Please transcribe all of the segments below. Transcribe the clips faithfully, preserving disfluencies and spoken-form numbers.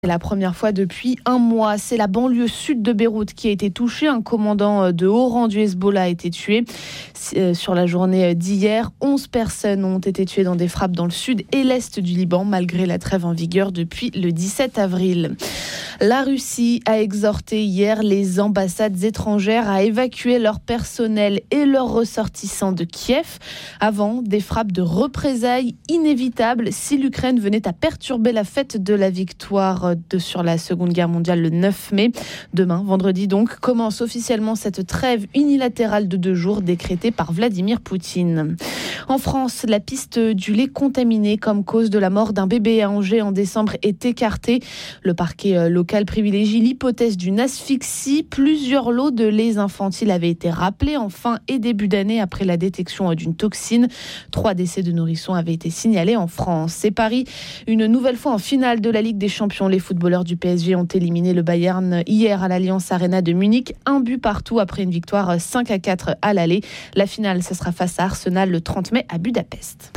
C'est la première fois depuis un mois. C'est la banlieue sud de Beyrouth qui a été touchée. Un commandant de haut rang du Hezbollah a été tué. Sur la journée d'hier, onze personnes ont été tuées dans des frappes dans le sud et l'est du Liban, malgré la trêve en vigueur depuis le dix-sept avril. La Russie a exhorté hier les ambassades étrangères à évacuer leur personnel et leurs ressortissants de Kiev avant des frappes de représailles inévitables si l'Ukraine venait à perturber la fête de la victoire de, sur la Seconde Guerre mondiale le neuf mai. Demain, vendredi donc, commence officiellement cette trêve unilatérale de deux jours décrétée par Vladimir Poutine. En France, la piste du lait contaminé comme cause de la mort d'un bébé à Angers en décembre est écartée. Le parquet local privilégie l'hypothèse d'une asphyxie. Plusieurs lots de lait infantile avaient été rappelés en fin et début d'année après la détection d'une toxine. Trois décès de nourrissons avaient été signalés en France. C'est Paris, une nouvelle fois en finale de la Ligue des Champions. Les footballeurs du P S G ont éliminé le Bayern hier à l'Allianz Arena de Munich. Un but partout après une victoire cinq à quatre à l'aller. La finale, ce sera face à Arsenal le trente mai à Budapest.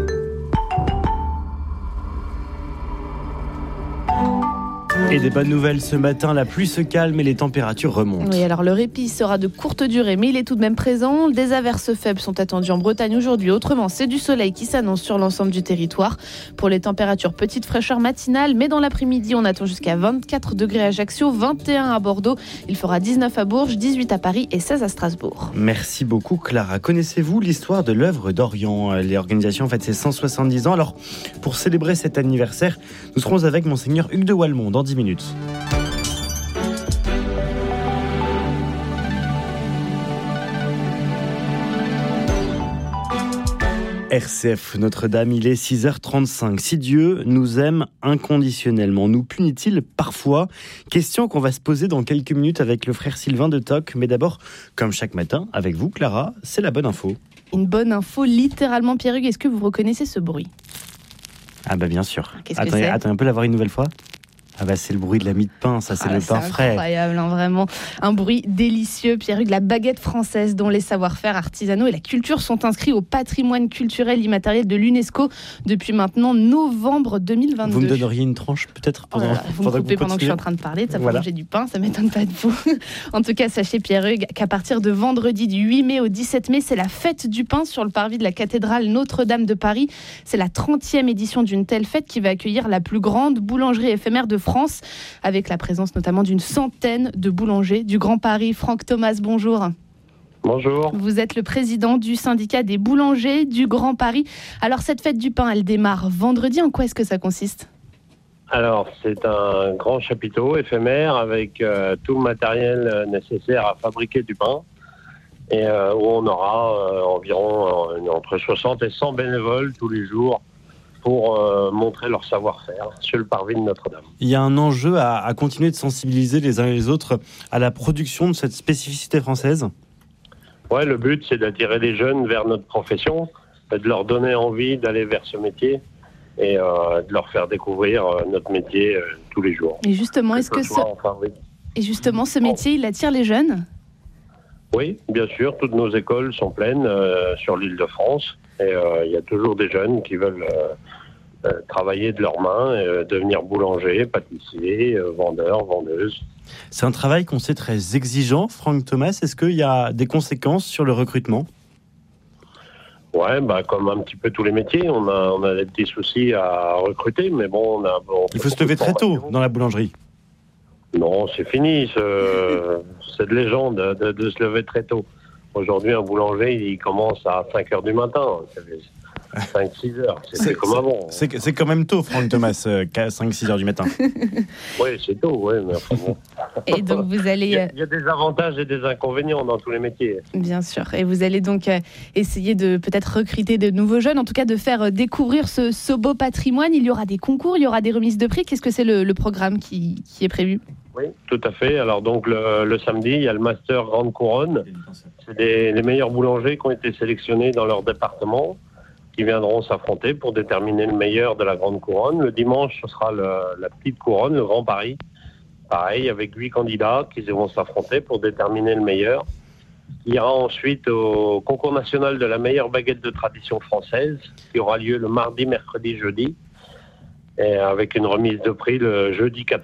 Et des bonnes nouvelles ce matin, la pluie se calme et les températures remontent. Oui, alors le répit sera de courte durée, mais il est tout de même présent. Des averses faibles sont attendues en Bretagne aujourd'hui. Autrement, c'est du soleil qui s'annonce sur l'ensemble du territoire. Pour les températures, petite fraîcheur matinale, mais dans l'après-midi, on attend jusqu'à vingt-quatre degrés à Ajaccio, vingt et un à Bordeaux. Il fera dix-neuf à Bourges, dix-huit à Paris et seize à Strasbourg. Merci beaucoup Clara. Connaissez-vous l'histoire de l'œuvre d'Orient ? L'organisation fête ses cent soixante-dix ans. Alors, pour célébrer cet anniversaire, nous serons avec Monseigneur Hugues de Walmont dans dix minutes. R C F Notre-Dame, il est six heures trente-cinq. Si Dieu nous aime inconditionnellement, nous punit-il parfois ? Question qu'on va se poser dans quelques minutes avec le frère Sylvain de Toc. Mais d'abord, comme chaque matin, avec vous Clara, c'est la bonne info. Une bonne info, littéralement. Pierre-Hugues, est-ce que vous reconnaissez ce bruit ? Ah bah bien sûr. Qu'est-ce attendez, que c'est ? attendez, on peut l'avoir une nouvelle fois ? Ah bah c'est le bruit de la mie de pain, ça c'est ah, le pain c'est frais. Incroyable, hein, vraiment. Un bruit délicieux, Pierre-Hugues, la baguette française dont les savoir-faire artisanaux et la culture sont inscrits au patrimoine culturel immatériel de l'UNESCO depuis maintenant novembre deux mille vingt-deux. Vous me donneriez une tranche peut-être pendant, oh là là, Vous me coupez pendant que je suis en train de parler, ça voilà. Manger du pain, ça m'étonne pas de vous. En tout cas, sachez Pierre-Hugues qu'à partir de vendredi du huit mai au dix-sept mai, c'est la fête du pain sur le parvis de la cathédrale Notre-Dame de Paris. C'est la trentième édition d'une telle fête qui va accueillir la plus grande boulangerie éphémère de France, avec la présence notamment d'une centaine de boulangers du Grand Paris. Franck Thomas, bonjour. Bonjour. Vous êtes le président du syndicat des boulangers du Grand Paris. Alors cette fête du pain, elle démarre vendredi. En quoi est-ce que ça consiste ? Alors c'est un grand chapiteau éphémère avec euh, tout le matériel nécessaire à fabriquer du pain et euh, où on aura euh, environ euh, entre soixante et cent bénévoles tous les jours pour euh, montrer leur savoir-faire sur le parvis de Notre-Dame. Il y a un enjeu à, à continuer de sensibiliser les uns et les autres à la production de cette spécificité française. Ouais, le but, c'est d'attirer les jeunes vers notre profession, de leur donner envie d'aller vers ce métier et euh, de leur faire découvrir euh, notre métier euh, tous les jours. Et justement, est-ce que ce... Enfin, oui. Et justement, ce métier, il attire les jeunes ? Oui, bien sûr. Toutes nos écoles sont pleines euh, sur l'île de France. Et il euh, y a toujours des jeunes qui veulent euh, euh, travailler de leurs mains, euh, devenir boulanger, pâtissier, euh, vendeur, vendeuse. C'est un travail qu'on sait très exigeant, Franck Thomas. Est-ce qu'il y a des conséquences sur le recrutement ? Ouais, bah, comme un petit peu tous les métiers, on a, on a des petits soucis à recruter, mais bon, on a... On Il faut se lever très tôt dans la boulangerie. Non, c'est fini, c'est, c'est de légende de, de se lever très tôt. Aujourd'hui, un boulanger, il commence à cinq heures du matin, cinq six heures, c'est, c'est comme avant. C'est, c'est quand même tôt, Franck Thomas, cinq six heures du matin. Oui, c'est tôt, oui, mais enfin bon. Et donc vous allez... Il y, a, il y a des avantages et des inconvénients dans tous les métiers. Bien sûr, et vous allez donc essayer de peut-être recruter de nouveaux jeunes, en tout cas de faire découvrir ce, ce beau patrimoine. Il y aura des concours, il y aura des remises de prix. Qu'est-ce que c'est le, le programme qui, qui est prévu ? Oui, tout à fait. Alors donc le, le samedi, il y a le Master Grande Couronne. C'est des, les meilleurs boulangers qui ont été sélectionnés dans leur département, qui viendront s'affronter pour déterminer le meilleur de la Grande Couronne. Le dimanche, ce sera le, la Petite Couronne, le Grand Paris. Pareil, avec huit candidats qui vont s'affronter pour déterminer le meilleur. Il y aura ensuite au concours national de la meilleure baguette de tradition française, qui aura lieu le mardi, mercredi, jeudi. et avec une remise de prix le jeudi quatre